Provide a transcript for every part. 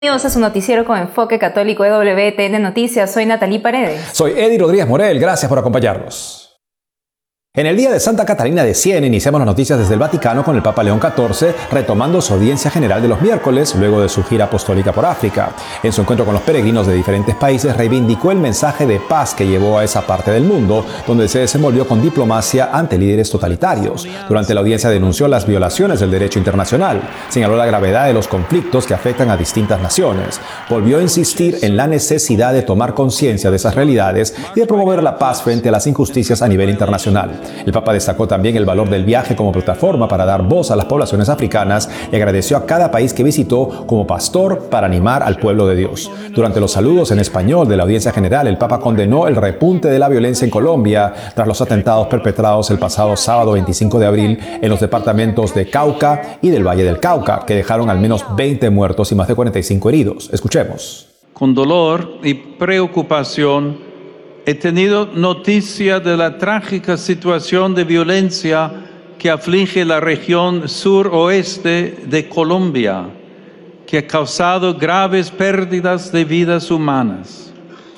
Bienvenidos a su noticiero con enfoque católico EWTN Noticias. Soy Natalie Paredes. Soy Eddie Rodríguez Morel. Gracias por acompañarnos. En el día de Santa Catalina de Siena iniciamos las noticias desde el Vaticano con el Papa León XIV retomando su audiencia general de los miércoles luego de su gira apostólica por África. En su encuentro con los peregrinos de diferentes países reivindicó el mensaje de paz que llevó a esa parte del mundo, donde se desenvolvió con diplomacia ante líderes totalitarios. Durante la audiencia denunció las violaciones del derecho internacional, señaló la gravedad de los conflictos que afectan a distintas naciones, volvió a insistir en la necesidad de tomar conciencia de esas realidades y de promover la paz frente a las injusticias a nivel internacional. El Papa destacó también el valor del viaje como plataforma para dar voz a las poblaciones africanas y agradeció a cada país que visitó como pastor para animar al pueblo de Dios. Durante los saludos en español de la audiencia general, el Papa condenó el repunte de la violencia en Colombia tras los atentados perpetrados el pasado sábado 25 de abril en los departamentos de Cauca y del Valle del Cauca, que dejaron al menos 20 muertos y más de 45 heridos. Escuchemos. Con dolor y preocupación, he tenido noticia de la trágica situación de violencia que aflige la región suroeste de Colombia, que ha causado graves pérdidas de vidas humanas.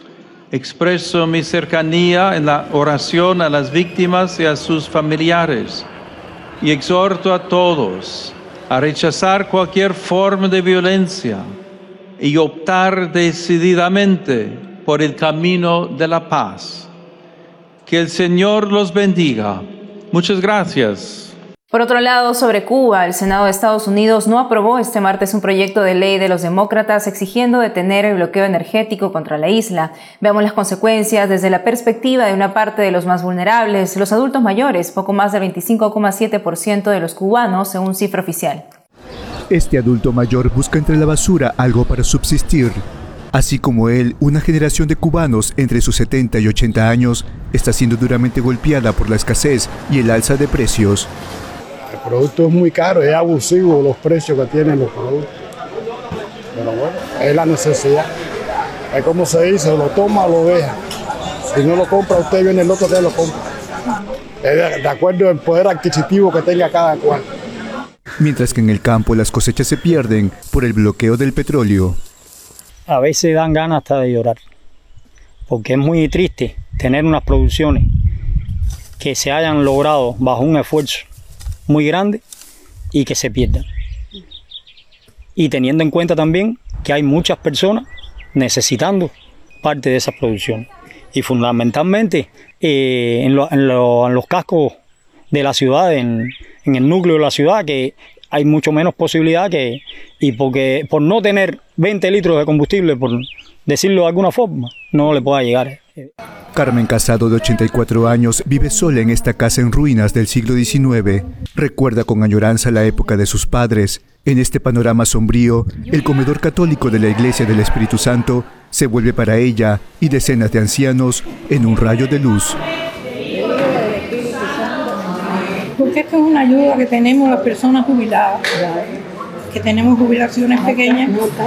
Expreso mi cercanía en la oración a las víctimas y a sus familiares y exhorto a todos a rechazar cualquier forma de violencia y optar decididamente por el camino de la paz. Que el Señor los bendiga. Muchas gracias. Por otro lado, sobre Cuba, el Senado de Estados Unidos no aprobó este martes un proyecto de ley de los demócratas exigiendo detener el bloqueo energético contra la isla. Veamos las consecuencias desde la perspectiva de una parte de los más vulnerables, los adultos mayores, poco más del 25,7% de los cubanos, según cifra oficial. Este adulto mayor busca entre la basura algo para subsistir. Así como él, una generación de cubanos entre sus 70 y 80 años está siendo duramente golpeada por la escasez y el alza de precios. El producto es muy caro, es abusivo los precios que tienen los productos. Pero bueno, es la necesidad. Es como se dice, lo toma o lo deja. Si no lo compra, usted viene el otro día y lo compra. Es de acuerdo al poder adquisitivo que tenga cada cual. Mientras que en el campo las cosechas se pierden por el bloqueo del petróleo. A veces dan ganas hasta de llorar, porque es muy triste tener unas producciones que se hayan logrado bajo un esfuerzo muy grande y que se pierdan. Y teniendo en cuenta también que hay muchas personas necesitando parte de esas producciones. Y fundamentalmente en los cascos de la ciudad, en el núcleo de la ciudad, que hay mucho menos posibilidad porque por no tener 20 litros de combustible, por decirlo de alguna forma, no le pueda llegar. Carmen Casado, de 84 años, vive sola en esta casa en ruinas del siglo XIX. Recuerda con añoranza la época de sus padres. En este panorama sombrío, el comedor católico de la Iglesia del Espíritu Santo se vuelve para ella y decenas de ancianos en un rayo de luz. Porque esto es una ayuda que tenemos las personas jubiladas, que tenemos jubilaciones pequeñas.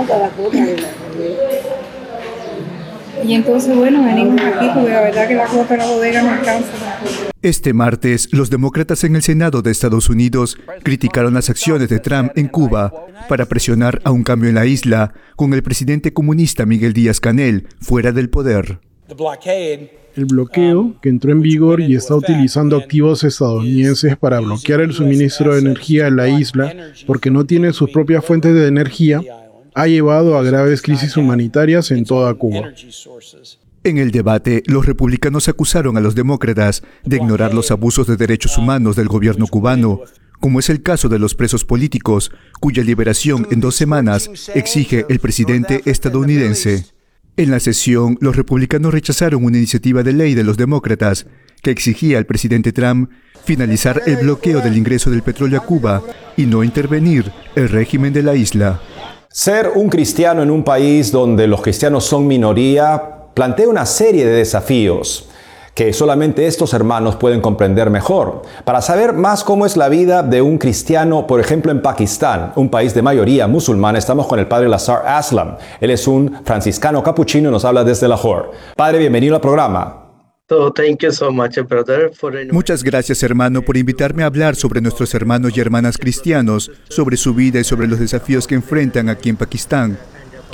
Y entonces, bueno, venimos aquí porque la verdad que la cuota de la bodega no alcanza. Este martes, los demócratas en el Senado de Estados Unidos criticaron las acciones de Trump en Cuba para presionar a un cambio en la isla con el presidente comunista Miguel Díaz-Canel fuera del poder. El bloqueo, que entró en vigor y está utilizando activos estadounidenses para bloquear el suministro de energía a la isla porque no tiene sus propias fuentes de energía, ha llevado a graves crisis humanitarias en toda Cuba. En el debate, los republicanos acusaron a los demócratas de ignorar los abusos de derechos humanos del gobierno cubano, como es el caso de los presos políticos, cuya liberación en 2 semanas exige el presidente estadounidense. En la sesión, los republicanos rechazaron una iniciativa de ley de los demócratas que exigía al presidente Trump finalizar el bloqueo del ingreso del petróleo a Cuba y no intervenir el régimen de la isla. Ser un cristiano en un país donde los cristianos son minoría plantea una serie de desafíos que solamente estos hermanos pueden comprender mejor. Para saber más cómo es la vida de un cristiano, por ejemplo en Pakistán, un país de mayoría musulmana, estamos con el padre Lazar Aslam. Él es un franciscano capuchino y nos habla desde Lahore. Padre, bienvenido al programa. Muchas gracias, hermano, por invitarme a hablar sobre nuestros hermanos y hermanas cristianos, sobre su vida y sobre los desafíos que enfrentan aquí en Pakistán.